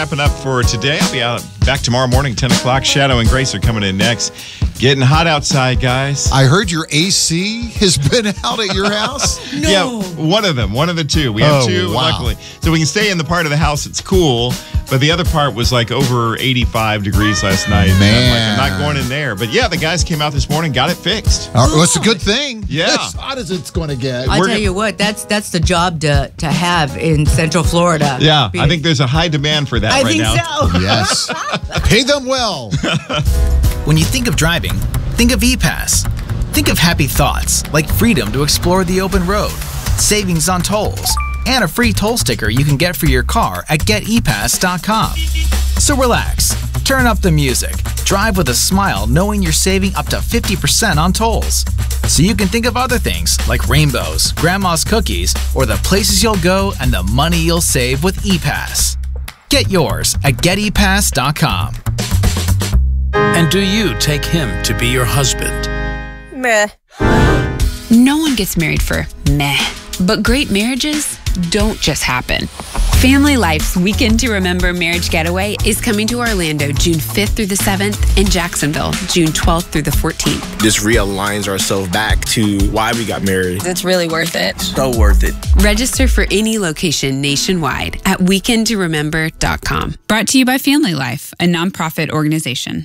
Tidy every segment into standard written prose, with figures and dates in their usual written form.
Wrapping up for today. I'll be out back tomorrow morning, 10 o'clock. Shadow and Grace are coming in next. Getting hot outside, guys. I heard your AC has been out at your house. No. Yeah, one of them, one of the two. We have two, wow. luckily. So we can stay in the part of the house that's cool, but the other part was like over 85 degrees last night. Man. I'm not going in there. But yeah, the guys came out this morning, got it fixed. Well, it's a good thing. Yeah. As hot as it's going to get. I'll tell you what, that's the job to have in Central Florida. Yeah, I think there's a high demand for that I right think now. so. Yes. Pay them well. When you think of driving, think of ePass. Think of happy thoughts like freedom to explore the open road, savings on tolls, and a free toll sticker you can get for your car at getepass.com. So relax, turn up the music, drive with a smile knowing you're saving up to 50% on tolls. So you can think of other things like rainbows, grandma's cookies, or the places you'll go and the money you'll save with ePass. Get yours at getepass.com. And do you take him to be your husband? Meh. No one gets married for meh, but great marriages don't just happen. Family Life's Weekend to Remember Marriage Getaway is coming to Orlando June 5th through the 7th and Jacksonville June 12th through the 14th. This realigns ourselves back to why we got married. It's really worth it. So worth it. Register for any location nationwide at weekendtoremember.com. Brought to you by Family Life, a nonprofit organization.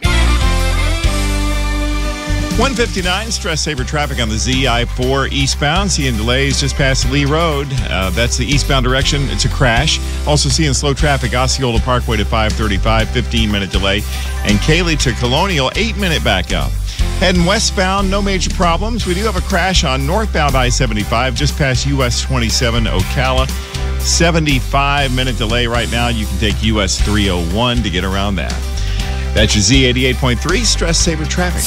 159, stress saver traffic on the ZI-4 eastbound. Seeing delays just past Lee Road. That's the eastbound direction. It's a crash. Also seeing slow traffic, Osceola Parkway to 535, 15-minute delay. And Cayley to Colonial, 8-minute backup. Heading westbound, no major problems. We do have a crash on northbound I-75 just past US 27 Ocala. 75-minute delay right now. You can take US 301 to get around that. That's your Z88.3 stress saver traffic.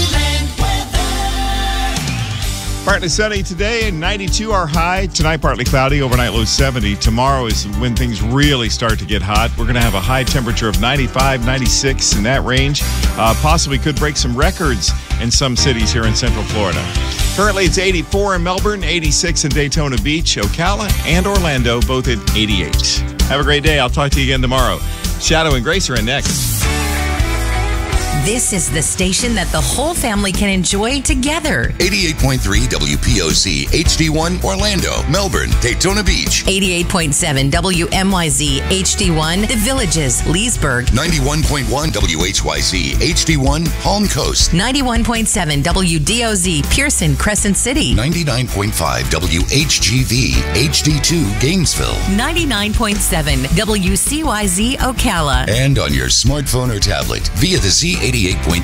Partly sunny today and 92 our high. Tonight, partly cloudy, overnight low 70. Tomorrow is when things really start to get hot. We're going to have a high temperature of 95, 96 in that range. Possibly could break some records in some cities here in Central Florida. Currently, it's 84 in Melbourne, 86 in Daytona Beach, Ocala, and Orlando, both at 88. Have a great day. I'll talk to you again tomorrow. Shadow and Grace are in next. This is the station that the whole family can enjoy together. 88.3 WPOC, HD1, Orlando, Melbourne, Daytona Beach. 88.7 WMYZ, HD1, The Villages, Leesburg. 91.1 WHYC, HD1, Palm Coast. 91.7 WDOZ, Pearson, Crescent City. 99.5 WHGV, HD2, Gainesville. 99.7 WCYZ, Ocala. And on your smartphone or tablet via the Z88.3